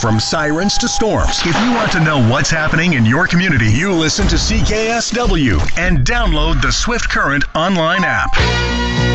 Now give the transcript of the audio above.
from sirens to storms. If you want to know what's happening in your community, you listen to CKSW and download the Swift Current online app.